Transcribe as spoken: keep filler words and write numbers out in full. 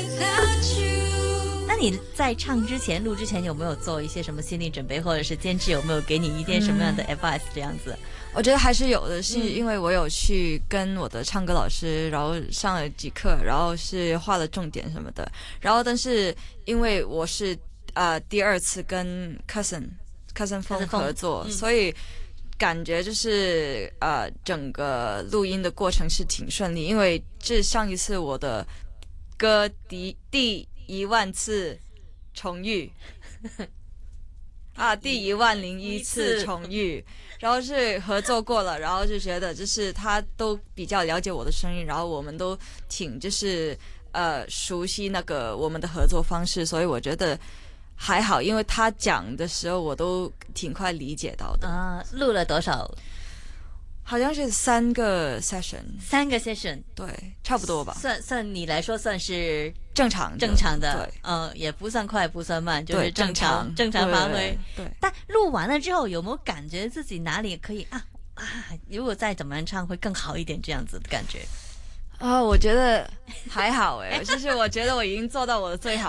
那你在唱之前录之前有没有做一些什么心理准备，或者是监制有没有给你一点什么样的 advice 这样子？ 我觉得还是有的，是因为我有去跟我的唱歌老师，然后上了几课，然后是画了重点什么的。然后但是因为我是呃第二次跟 cousin cousin 风合作，嗯、所以感觉就是呃整个录音的过程是挺顺利，因为这上一次我的歌第第一万次重遇啊，第一万零一次重遇，然后是合作过了，然后就觉得就是他都比较了解我的声音，然后我们都挺就是呃熟悉那个我们的合作方式，所以我觉得还好，因为他讲的时候我都挺快理解到的。 啊，录了多少？ 好像是三个 session， 三个 session， 对，差不多吧。 算算你来说算是正常正常的， 对， 呃，也不算快不算慢，就是正常正常发挥。 对， 但录完了之后，有没有感觉自己哪里可以啊啊？如果再怎么样唱会更好一点，这样子的感觉？ 啊、哦，我觉得还好哎，就是我觉得我已经做到我的最好。